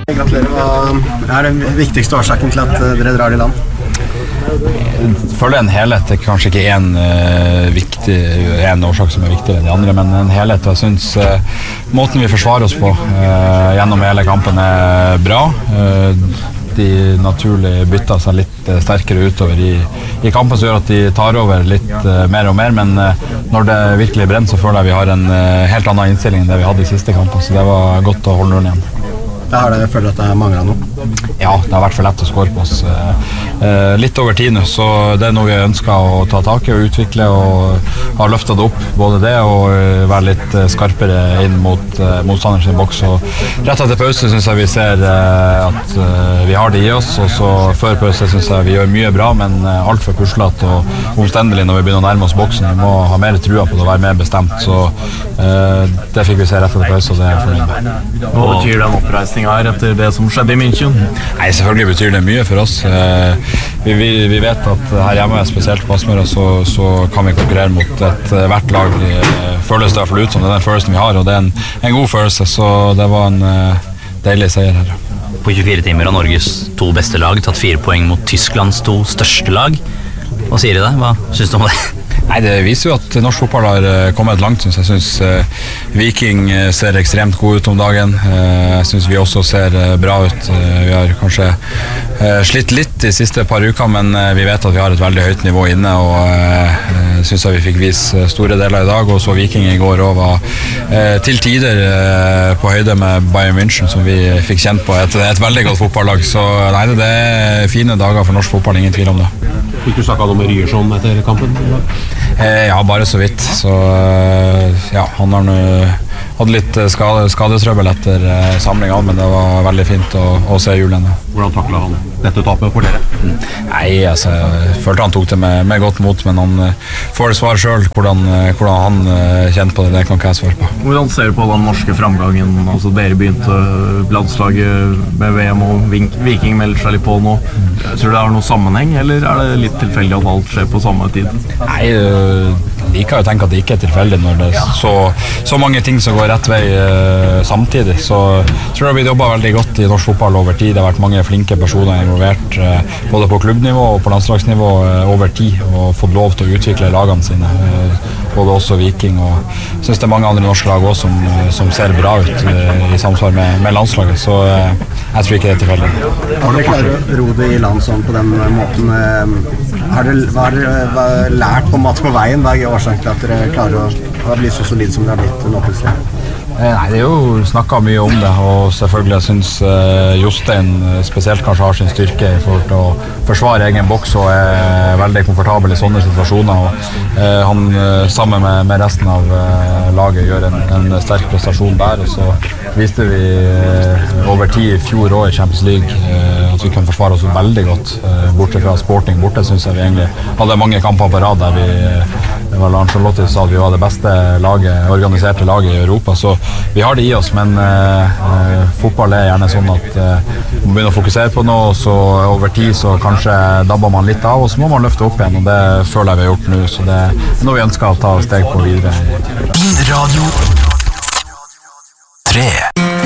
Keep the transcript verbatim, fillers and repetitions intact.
Gratulerer. Hva er den viktigste årsaken til at dere drar i land? Jeg føler en helhet er kanskje ikke en, uh, viktig, en årsak som er viktigere enn de andre, men en helhet. Jeg synes uh, måten vi forsvarer oss på uh, gjennom hele kampen er bra. Uh, de naturlig bytter seg litt uh, sterkere utover i, i kampen, som gjør at de tar over litt uh, mer og mer, men uh, når det virkelig brenner, så føler jeg vi har en uh, helt annen innstilling enn det vi hadde i siste kampen, så det var godt å holde nullen igjen. Da har dere følt at det manglet noe? Ja, det har vært for lett å skåre på oss. Eh, litt over tid nå, så det er noe vi ønsker å ta tak i og utvikle, og har løftet det opp, både det og være litt skarpere inn mot eh, motstanders boks. Og rett etter pause synes jeg vi ser eh, at eh, vi har det i oss, og så før pause synes jeg vi gjør mye bra, men eh, alt for puslete og omstendelig når vi begynner å nærme oss boksen. Vi må ha mer trua på det og være mer bestemt, så eh, det fikk vi se rett etter pause, og det er jeg fornøyd med. Hva betyr den oppreisningen her etter det som skjedde i München? Nei, selvfølgelig betyr det mye for oss. Vi, vi, vi vet at her hjemme, spesielt på Aspmyra, så, så kan vi konkurrere mot et hvert lag. Føles det i hvert fall ut som det er den følelsen vi har, og det er en, en god følelse, så det var en deilig seier her. På tjuefire timer har Norges to beste lag tatt fire poeng mot Tysklands to største lag. Hva sier de det? Hva synes du om det? Nei, det viser jo at norsk fotball har kommet langt, synes jeg. Jeg synes uh, Viking ser ekstremt god ut om dagen. Uh, jeg synes vi også ser uh, bra ut. Uh, vi har kanskje uh, slitt litt de siste par uker, men uh, vi vet at vi har et veldig høyt nivå inne, og uh, synes jeg vi fikk vise store deler i dag, og så Viking i går også var uh, til tider uh, på høyde med Bayern München, som vi fikk kjent på. Et, et veldig godt fotballag, så nei, det er fine dager for norsk fotball, ingen tvil om det. Fikk du snakket om Ryerson etter kampen? Eh, ja, bare så vidt. Så ja, han har nå hadde litt skade, skadestrøbbel etter eh, samlingen, men det var veldig fint å, å se Julen. Hvordan taklet han dette tapet for dere? Mm. Nei, altså, jeg følte han tok det med, med godt mot, men han uh, får det svar selv hvordan, uh, hvordan han uh, kjente på det, det kan ikke jeg svare på. Hvordan ser du på den norske framgangen? Altså, dere begynte landslaget med V M, og Viking melder seg litt på nå. Tror du det har noen sammenheng, eller er det litt tilfeldig at alt skjer på samme tid? Nei, uh, liker jo å tenke at det ikke er tilfeldig når det er så, så mange ting som går rett vei uh, samtidig, så jeg tror jeg vi jobber veldig godt i norsk fotball over tid. Det har vært mange flinke personer involvert uh, både på klubbnivå og på landslagsnivå uh, over tid, og fått lov til å utvikle lagene sine, uh, både også Viking, og jeg synes det er mange andre norske lag også som, uh, som ser bra ut uh, i samsvar med, med landslaget, så uh, jeg tror ikke det er tilfeldig. Har dere klart å ro det i land sånn på den måten? Uh, har dere hva har dere lært på en måte på veien? Hva er årsaken til at dere klarer å, å bli så solid som dere har blitt nå plutselig? Nei, det er jo snakket mye om det, og selvfølgelig jeg synes uh, Jostein spesielt kanskje har sin styrke i forhold til å forsvare egen boks og er veldig komfortabel i sånne situasjoner, og uh, han uh, sammen med, med resten av uh, laget gjør en, en sterk prestasjon der, og så viste vi uh, over tid i fjor år i Champions League uh, at vi kan forsvare oss veldig godt, uh, borte fra Sporting borte, synes jeg vi egentlig hadde mange kamper på rad der vi uh, det var Ancelotti sa at vi var det beste laget, organiserte laget i Europa, så vi har det i oss, men uh, fotball er gjerne sånn at uh, man må begynne å fokusere på noe, og så over tid så kanskje dabber man litt av, og så må man løfte opp igjen, og det føler jeg vi har gjort nå, så det er noe vi ønsker å ta steg på videre. Din radio tre